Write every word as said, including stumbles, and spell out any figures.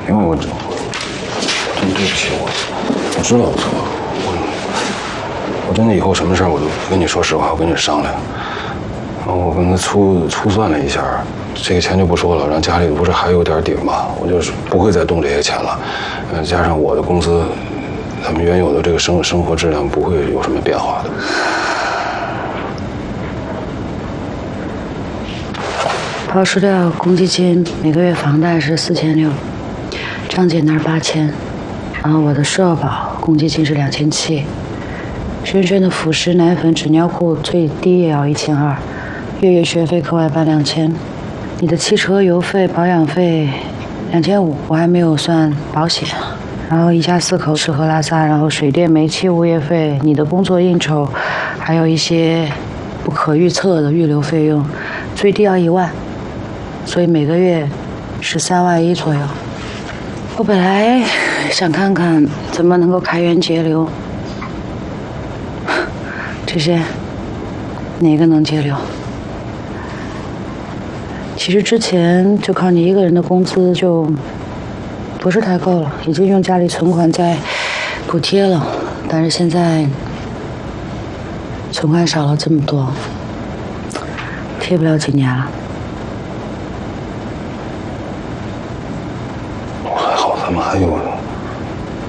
因为我真真对不起我，我知道我错了，我我真的以后什么事儿我都跟你说实话，我跟你商量。然后我跟他粗粗算了一下，这个钱就不说了，让家里不是还有点底吗？我就是不会再动这些钱了。嗯，加上我的工资，他们原有的这个生生活质量不会有什么变化的。 刨除掉公积金，每个月房贷是四千六，张姐那儿八千，然后我的社保公积金是两千七，轩轩的辅食、奶粉、纸尿裤最低也要一千二，月月学费课外班两千，你的汽车油费、保养费两千五，我还没有算保险，然后一家四口吃喝拉撒，然后水电煤气物业费，你的工作应酬，还有一些不可预测的预留费用，最低要一万。所以每个月是三万一左右。我本来想看看怎么能够开源节流，这些哪个能节流？其实之前就靠你一个人的工资就不是太够了，已经用家里存款在补贴了，但是现在存款少了这么多，贴不了几年了。 还好他们还有